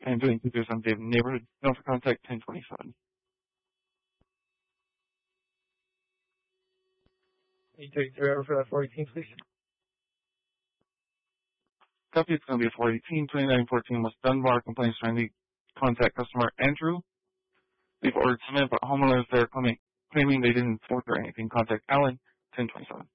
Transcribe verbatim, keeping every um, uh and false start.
and doing computers on Dave neighborhood. Know for contact ten twenty-seven. Can you take the driver for that four eighteen, please? Copy, it's going to be a four eighteen, twenty-nine fourteen West Dunbar. Complaints trying to contact customer Andrew. They've ordered cement, but homeowners there claiming, claiming they didn't order anything. Contact Alan, ten twenty-seven.